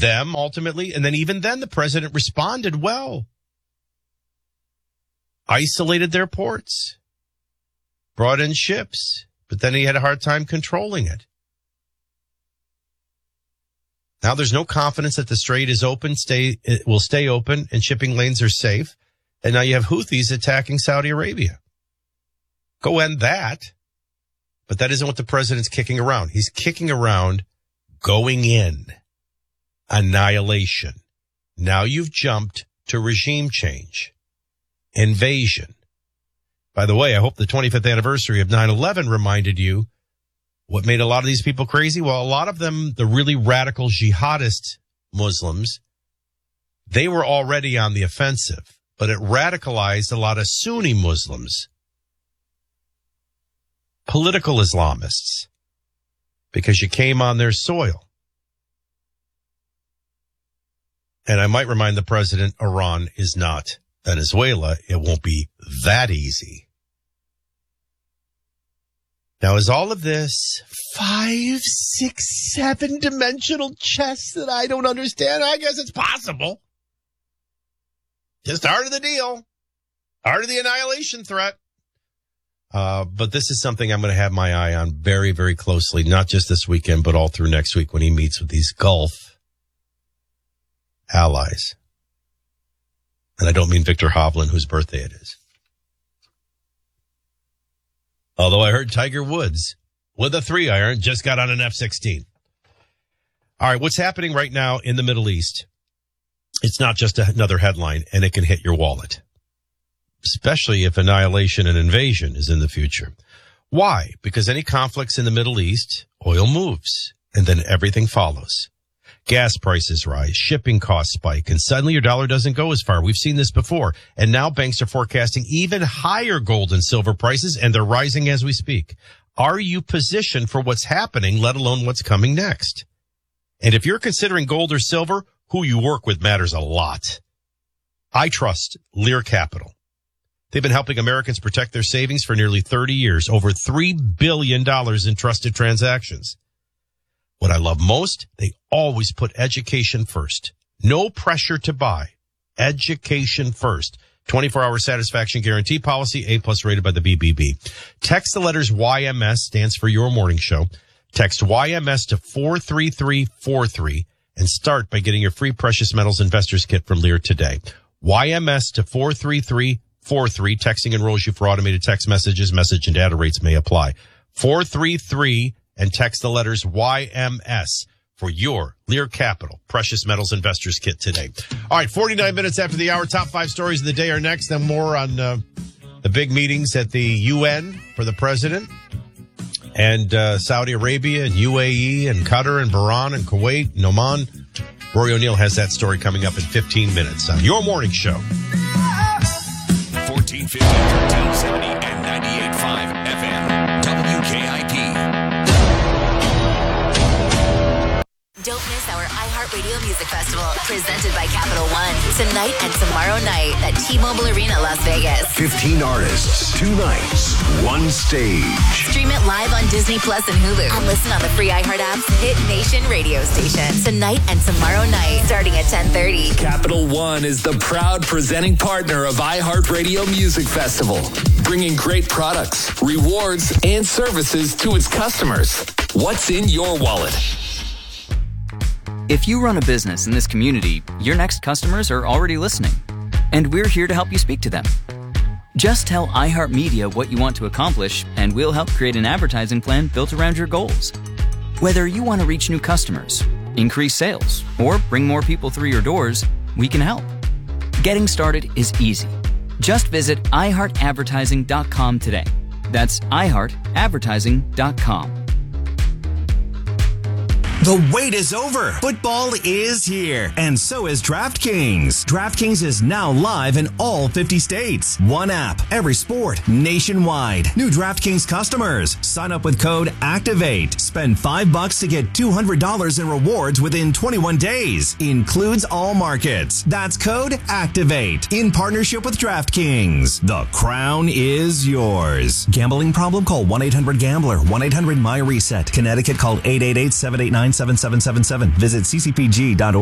them ultimately. And then even then, the president responded well. Isolated their ports. Brought in ships. But then he had a hard time controlling it. Now there's no confidence that the strait is open, it will stay open, and shipping lanes are safe. And now you have Houthis attacking Saudi Arabia. Go end that. But that isn't what the president's kicking around. He's kicking around going in. Annihilation. Now you've jumped to regime change. Invasion. By the way, I hope the 25th anniversary of 9/11 reminded you what made a lot of these people crazy. Well, a lot of them, the really radical jihadist Muslims, they were already on the offensive, but it radicalized a lot of Sunni Muslims, political Islamists, because you came on their soil. And I might remind the president, Iran is not Venezuela. It won't be that easy. Now, is all of this 5, 6, 7-dimensional chess that I don't understand? I guess it's possible. Just part of the deal. Part of the annihilation threat. But this is something I'm going to have my eye on very, very closely, not just this weekend, but all through next week when he meets with these Gulf allies. And I don't mean Victor Hovland, whose birthday it is. Although I heard Tiger Woods with a 3-iron just got on an F-16. All right, what's happening right now in the Middle East? It's not just another headline, and it can hit your wallet, especially if annihilation and invasion is in the future. Why? Because any conflicts in the Middle East, oil moves, and then everything follows. Gas prices rise, shipping costs spike, and suddenly your dollar doesn't go as far. We've seen this before. And now banks are forecasting even higher gold and silver prices, and they're rising as we speak. Are you positioned for what's happening, let alone what's coming next? And if you're considering gold or silver, who you work with matters a lot. I trust Lear Capital. They've been helping Americans protect their savings for nearly 30 years, over $3 billion in trusted transactions. What I love most, they always put education first. No pressure to buy. Education first. 24-hour satisfaction guarantee policy, A+ rated by the BBB. Text the letters YMS, stands for Your Morning Show. Text YMS to 43343 and start by getting your free Precious Metals Investors Kit from Lear today. YMS to 43343. Texting enrolls you for automated text messages. Message and data rates may apply. 433 and text the letters YMS for your Lear Capital Precious Metals Investors Kit today. All right, 49 minutes after the hour, top 5 stories of the day are next. Then more on the big meetings at the UN for the president and Saudi Arabia and UAE and Qatar and Bahrain and Kuwait and Oman. Rory O'Neill has that story coming up in 15 minutes on Your Morning Show. 1450, 1370, and 98.5 FM, WKIP. Don't miss our iHeartRadio Music Festival, presented by Capital One, tonight and tomorrow night at T-Mobile Arena, Las Vegas. 15 artists, 2 nights, 1 stage. Stream it live on Disney Plus and Hulu. And listen on the free iHeart app's Hit Nation radio station. Tonight and tomorrow night, starting at 10:30. Capital One is the proud presenting partner of iHeartRadio Music Festival, bringing great products, rewards, and services to its customers. What's in your wallet? If you run a business in this community, your next customers are already listening, and we're here to help you speak to them. Just tell iHeartMedia what you want to accomplish, and we'll help create an advertising plan built around your goals. Whether you want to reach new customers, increase sales, or bring more people through your doors, we can help. Getting started is easy. Just visit iHeartAdvertising.com today. That's iHeartAdvertising.com. The wait is over. Football is here, and so is DraftKings. DraftKings is now live in all 50 states. One app, every sport, nationwide. New DraftKings customers, sign up with code ACTIVATE. Spend $5 to get $200 in rewards within 21 days. Includes all markets. That's code ACTIVATE in partnership with DraftKings. The crown is yours. Gambling problem? Call 1-800-GAMBLER. 1-800-MY-RESET. Connecticut, call 888-789-7777. Visit ccpg.org.